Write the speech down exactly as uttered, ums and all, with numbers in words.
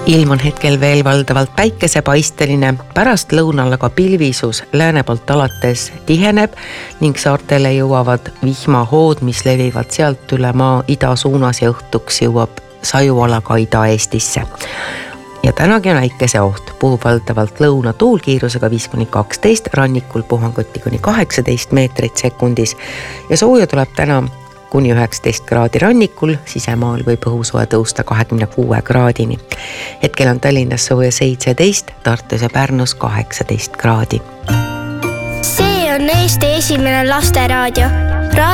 Ilm on hetkel veel valdavalt päikesepaisteline, pärast lõunal aga pilvisus lääne poolt alates tiheneb ning saartele jõuavad vihmahood, mis levivad sealt üle maa ida suunas ja õhtuks jõuab sajuala ka Ida-Eestisse. Ja tänagi on äikese oht, puhub valdavalt lõuna tuulkiirusega viis kuni kaksteist, rannikul puhanguti kuni kaheksateist meetrit sekundis ja sooja tuleb täna kuni üheksateist kraadi rannikul, sisemaal võib õhusoe tõusta kahekümne kuue kraadini. Hetkel on Tallinnas sooja seitseteist, Tartus ja Pärnus kaheksateist kraadi. See on Eesti esimene lasteraadio.